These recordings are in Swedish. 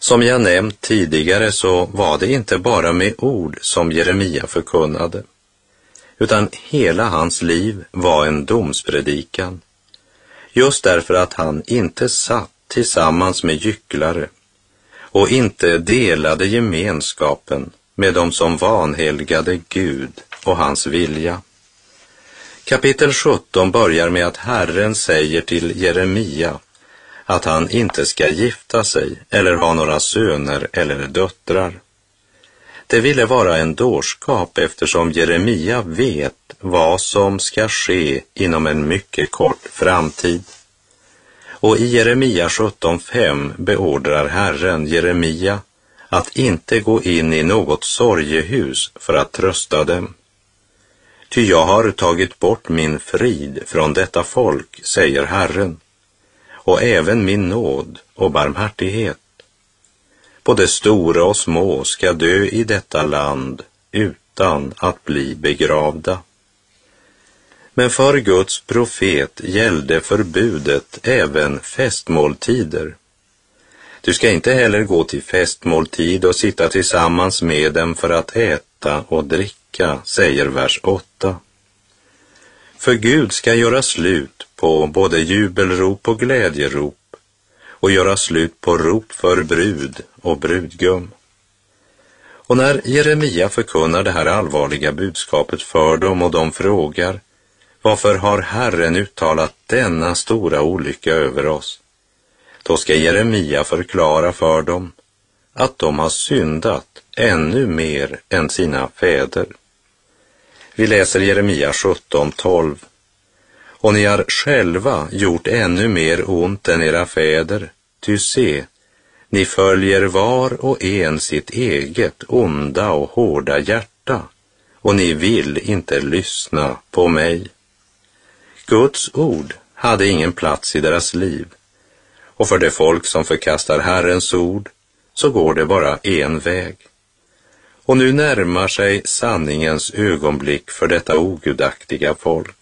Som jag nämnt tidigare så var det inte bara med ord som Jeremia förkunnade, utan hela hans liv var en domspredikan. Just därför att han inte satt tillsammans med gycklare och inte delade gemenskapen med dem som vanhelgade Gud och hans vilja. Kapitel 17 börjar med att Herren säger till Jeremia att han inte ska gifta sig eller ha några söner eller döttrar. Det ville vara en dårskap eftersom Jeremia vet vad som ska ske inom en mycket kort framtid. Och i Jeremia 17:5 beordrar Herren Jeremia att inte gå in i något sorgehus för att trösta dem. Ty jag har tagit bort min frid från detta folk, säger Herren, och även min nåd och barmhärtighet. Både stora och små ska dö i detta land utan att bli begravda. Men för Guds profet gällde förbudet även festmåltider. Du ska inte heller gå till festmåltid och sitta tillsammans med dem för att äta och dricka, säger vers 8. För Gud ska göra slut på både jubelrop och glädjerop och göra slut på rop för brud och brudgum. Och när Jeremia förkunnar det här allvarliga budskapet för dem och de frågar: varför har Herren uttalat denna stora olycka över oss? Då ska Jeremia förklara för dem att de har syndat ännu mer än sina fäder. Vi läser Jeremia 17:12. Och ni har själva gjort ännu mer ont än era fäder, ty se, ni följer var och en sitt eget onda och hårda hjärta, och ni vill inte lyssna på mig. Guds ord hade ingen plats i deras liv, och för det folk som förkastar Herrens ord så går det bara en väg. Och nu närmar sig sanningens ögonblick för detta ogudaktiga folk.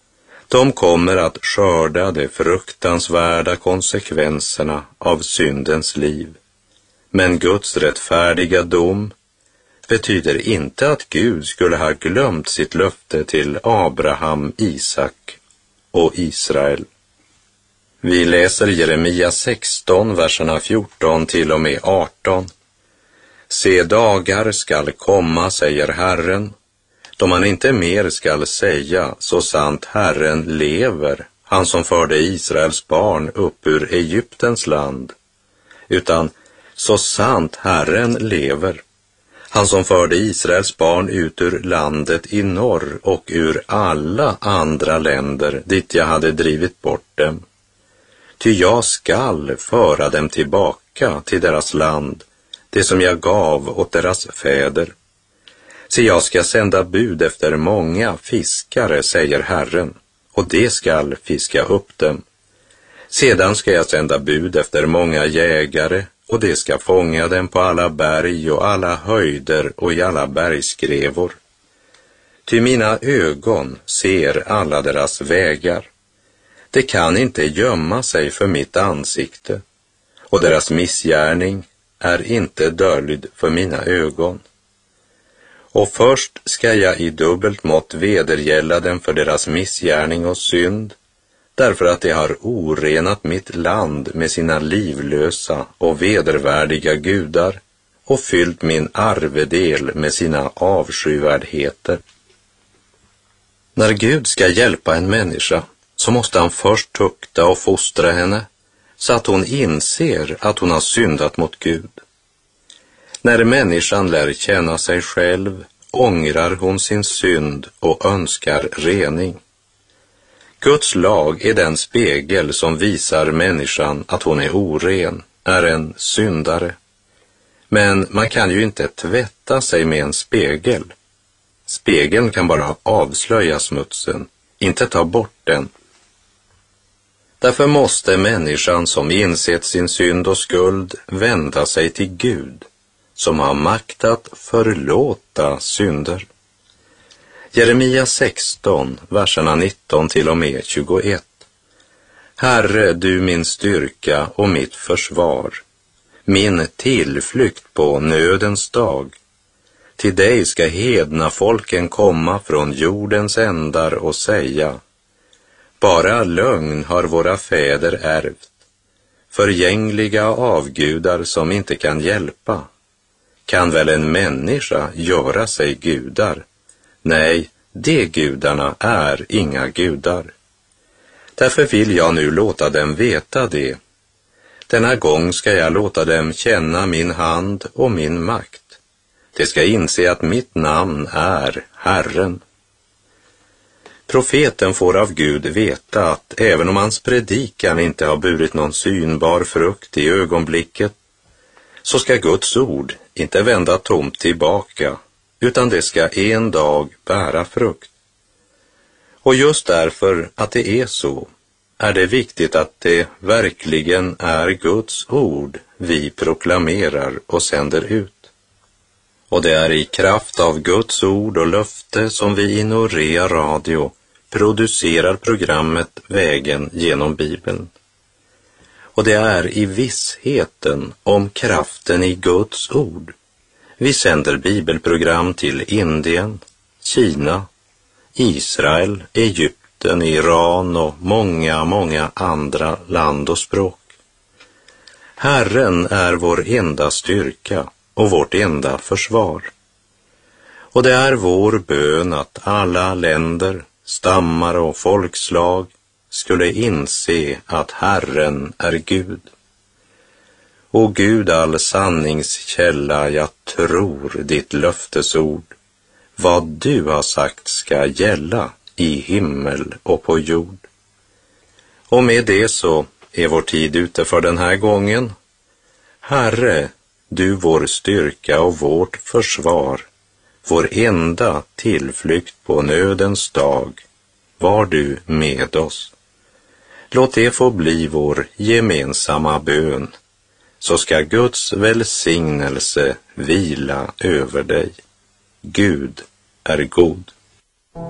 De kommer att skörda de fruktansvärda konsekvenserna av syndens liv. Men Guds rättfärdiga dom betyder inte att Gud skulle ha glömt sitt löfte till Abraham, Isak och Israel. Vi läser Jeremia 16, verserna 14 till och med 18. Se, dagar skall komma, säger Herren, då man inte mer skall säga, så sant Herren lever, han som förde Israels barn upp ur Egyptens land, utan så sant Herren lever, han som förde Israels barn ut ur landet i norr och ur alla andra länder dit jag hade drivit bort dem. Ty jag skall föra dem tillbaka till deras land, det som jag gav åt deras fäder. Så jag ska sända bud efter många fiskare, säger Herren, och det skall fiska upp dem. Sedan ska jag sända bud efter många jägare, och det ska fånga dem på alla berg och alla höjder och i alla bergskrevor. Ty mina ögon ser alla deras vägar. Det kan inte gömma sig för mitt ansikte, och deras missgärning är inte döljd för mina ögon. Och först ska jag i dubbelt mått vedergälla dem för deras missgärning och synd, därför att de har orenat mitt land med sina livlösa och vedervärdiga gudar och fyllt min arvedel med sina avskyvärdheter. När Gud ska hjälpa en människa så måste han först tukta och fostra henne så att hon inser att hon har syndat mot Gud. När människan lär känna sig själv ångrar hon sin synd och önskar rening. Guds lag är den spegel som visar människan att hon är oren, är en syndare. Men man kan ju inte tvätta sig med en spegel. Spegeln kan bara avslöja smutsen, inte ta bort den. Därför måste människan som insett sin synd och skuld vända sig till Gud, som har makt att förlåta synder. Jeremia 16, verserna 19 till och med 21. Herre, du min styrka och mitt försvar. min tillflykt på nödens dag. Till dig ska hedna folken komma från jordens ändar och säga: bara lögn har våra fäder ärvt, förgängliga avgudar som inte kan hjälpa. Kan väl en människa göra sig gudar? Nej, de gudarna är inga gudar. Därför vill jag nu låta dem veta det. Denna gång ska jag låta dem känna min hand och min makt. De ska inse att mitt namn är Herren. Profeten får av Gud veta att även om hans predikan inte har burit någon synbar frukt i ögonblicket, så ska Guds ord inte vända tomt tillbaka, utan det ska en dag bära frukt. Och just därför att det är så, är det viktigt att det verkligen är Guds ord vi proklamerar och sänder ut. Och det är i kraft av Guds ord och löfte som vi i Norea Radio producerar programmet Vägen genom Bibeln. Och det är i vissheten om kraften i Guds ord vi sänder bibelprogram till Indien, Kina, Israel, Egypten, Iran och många andra land och språk. Herren är vår enda styrka och vårt enda försvar. Och det är vår bön att alla länder, stammar och folkslag skulle inse att Herren är Gud. O Gud, all sanningskälla, jag tror ditt löftesord. Vad du har sagt ska gälla i himmel och på jord. Och med det så är vår tid ute för den här gången. Herre, du vår styrka och vårt försvar, vår enda tillflykt på nödens dag, var du med oss. Låt det få bli vår gemensamma bön, så ska Guds välsignelse vila över dig. Gud är god.